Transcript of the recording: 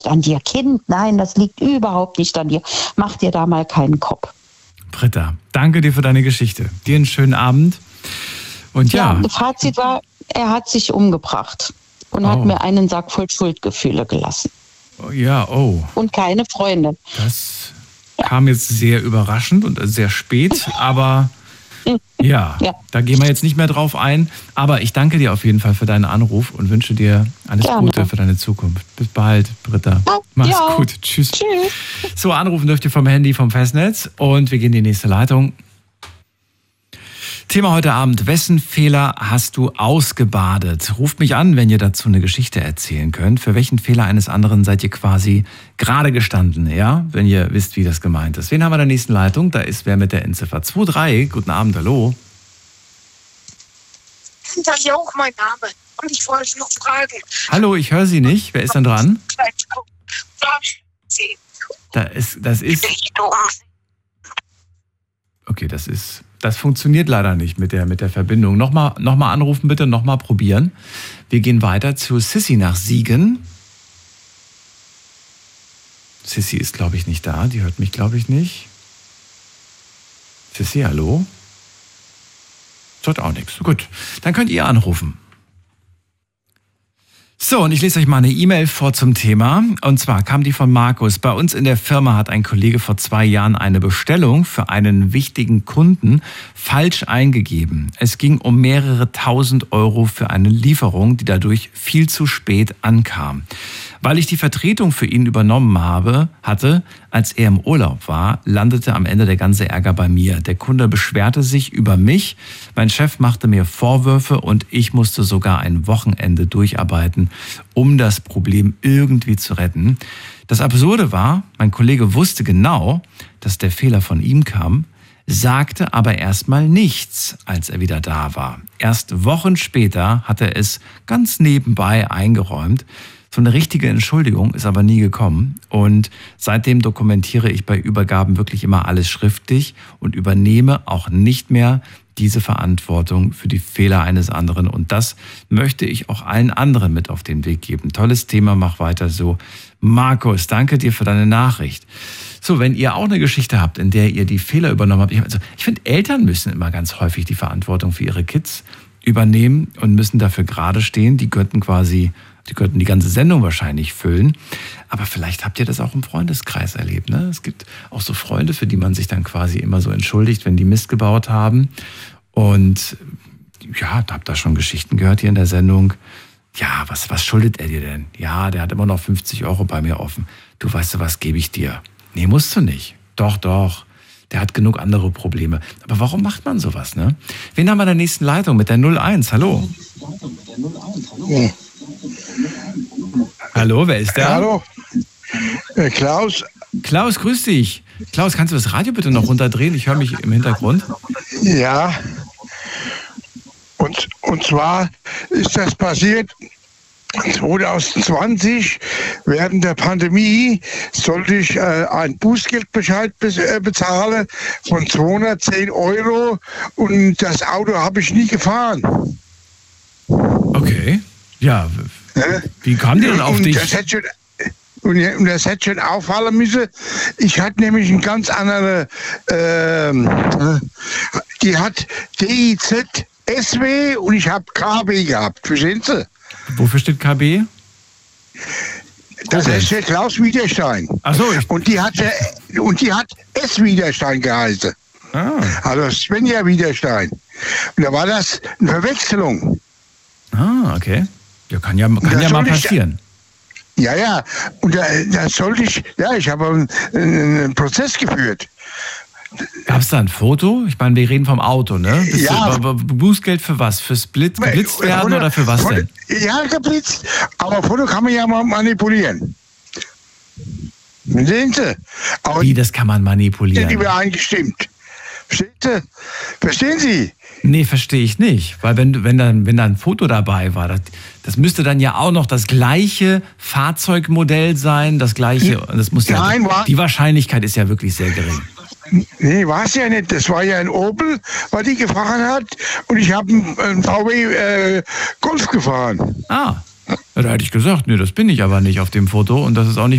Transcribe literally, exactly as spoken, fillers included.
an dir. Kind, nein, das liegt überhaupt nicht an dir. Mach dir da mal keinen Kopf. Britta, danke dir für deine Geschichte. Dir einen schönen Abend. Und ja. Ja, Fazit war, er hat sich umgebracht und oh. hat mir einen Sack voll Schuldgefühle gelassen. Oh, ja, oh. Und keine Freunde. Das ja. kam jetzt sehr überraschend und sehr spät, aber ja, ja, da gehen wir jetzt nicht mehr drauf ein. Aber ich danke dir auf jeden Fall für deinen Anruf und wünsche dir alles Gerne. Gute für deine Zukunft. Bis bald, Britta. Ja, Mach's ja. gut. Tschüss. Tschüss. So, anrufen dürft ihr vom Handy, vom Festnetz und wir gehen in die nächste Leitung. Thema heute Abend, wessen Fehler hast du ausgebadet? Ruft mich an, wenn ihr dazu eine Geschichte erzählen könnt. Für welchen Fehler eines anderen seid ihr quasi gerade gestanden, ja? Wenn ihr wisst, wie das gemeint ist. Wen haben wir in der nächsten Leitung? Da ist wer mit der Endziffer zwei drei. Guten Abend, hallo. Das ist ja auch mein Name. Und ich wollte noch fragen. Hallo, ich höre Sie nicht. Wer ist denn dran? Da ist, das ist... Okay, das ist... Das funktioniert leider nicht mit der, mit der Verbindung. Nochmal, nochmal anrufen bitte, nochmal probieren. Wir gehen weiter zu Sissi nach Siegen. Sissi ist, glaube ich, nicht da. Die hört mich, glaube ich, nicht. Sissi, hallo? Das hat auch nichts. Gut, dann könnt ihr anrufen. So, und ich lese euch mal eine E-Mail vor zum Thema. Und zwar kam die von Markus. Bei uns in der Firma hat ein Kollege vor zwei Jahren eine Bestellung für einen wichtigen Kunden falsch eingegeben. Es ging um mehrere tausend Euro für eine Lieferung, die dadurch viel zu spät ankam. Weil ich die Vertretung für ihn übernommen habe, hatte, als er im Urlaub war, landete am Ende der ganze Ärger bei mir. Der Kunde beschwerte sich über mich, mein Chef machte mir Vorwürfe und ich musste sogar ein Wochenende durcharbeiten, um das Problem irgendwie zu retten. Das Absurde war, mein Kollege wusste genau, dass der Fehler von ihm kam, sagte aber erstmal nichts, als er wieder da war. Erst Wochen später hat er es ganz nebenbei eingeräumt. So eine richtige Entschuldigung ist aber nie gekommen und seitdem dokumentiere ich bei Übergaben wirklich immer alles schriftlich und übernehme auch nicht mehr diese Verantwortung für die Fehler eines anderen und das möchte ich auch allen anderen mit auf den Weg geben. Tolles Thema, mach weiter so. Markus, danke dir für deine Nachricht. So, wenn ihr auch eine Geschichte habt, in der ihr die Fehler übernommen habt, ich, also, ich finde, Eltern müssen immer ganz häufig die Verantwortung für ihre Kids übernehmen und müssen dafür gerade stehen. Die könnten quasi Die könnten die ganze Sendung wahrscheinlich füllen. Aber vielleicht habt ihr das auch im Freundeskreis erlebt. Ne? Es gibt auch so Freunde, für die man sich dann quasi immer so entschuldigt, wenn die Mist gebaut haben. Und ja, habt da schon Geschichten gehört hier in der Sendung. Ja, was, was schuldet er dir denn? Ja, der hat immer noch fünfzig Euro bei mir offen. Du, weißt du was, gebe ich dir. Nee, musst du nicht. Doch, doch. Der hat genug andere Probleme. Aber warum macht man sowas, ne? Wen haben wir in der nächsten Leitung mit der null eins? Hallo. Ja. Hallo, wer ist der? Hallo, äh, Klaus. Klaus, grüß dich. Klaus, kannst du das Radio bitte noch runterdrehen? Ich höre mich im Hintergrund. Ja, und, und zwar ist das passiert zwanzig zwanzig, während der Pandemie, sollte ich äh, einen Bußgeldbescheid be- äh, bezahlen von zweihundertzehn Euro und das Auto habe ich nie gefahren. Okay, ja. Wie kam die denn auf und dich? Das hätte schon, und das hätte schon auffallen müssen. Ich hatte nämlich einen ganz anderen, ähm, die hat D I Z S W und ich habe K B gehabt. Verstehen Sie? Wofür steht K B? Das ist der Klaus Widerstein. Ach so, ich und die hat und die hat S Widerstein geheißen. Ah. Also Svenja Widerstein. Und da war das eine Verwechslung. Ah, okay. Ja, kann ja, kann ja mal passieren. Ich, ja, ja. Und da, da sollte ich, ja, ich habe einen, einen Prozess geführt. Gab es da ein Foto? Ich meine, wir reden vom Auto, ne? Bist ja. Du, Bußgeld für was? Fürs Blitz, geblitzt werden Foto, oder für was Foto, denn? Ja, geblitzt. Aber Foto kann man ja mal manipulieren. Sehen Sie? Aber wie, das kann man manipulieren? Sind übereingestimmt. Verstehen Sie? Verstehen Sie? Nee, verstehe ich nicht. Weil wenn, wenn, dann, wenn da ein Foto dabei war, das, das müsste dann ja auch noch das gleiche Fahrzeugmodell sein, das gleiche, das muss Nein, ja, war, die Wahrscheinlichkeit ist ja wirklich sehr gering. Nee, war es ja nicht. Das war ja ein Opel, was die gefahren hat und ich habe einen, einen V W äh, Golf gefahren. Ah. Da hätte ich gesagt, nee, das bin ich aber nicht auf dem Foto und das ist auch nicht